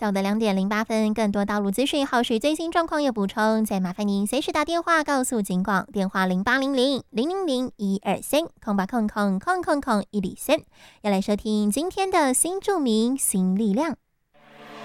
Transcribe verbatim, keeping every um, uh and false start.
下午的两点零八分，更多道路资讯、后续最新状况有补充，再麻烦您随时打电话告诉警广，电话零八零零零零零一二三空八空空空空空一里三。要来收听今天的新著名新力量。